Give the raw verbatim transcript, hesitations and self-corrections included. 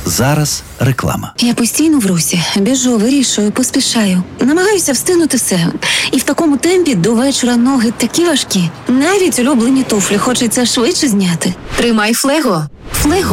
Зараз реклама. Я постійно в русі. Біжу, вирішую, поспішаю. Намагаюся встигнути все. І в такому темпі до вечора ноги такі важкі. Навіть улюблені туфлі хочеться швидше зняти. Тримай Флего. Флего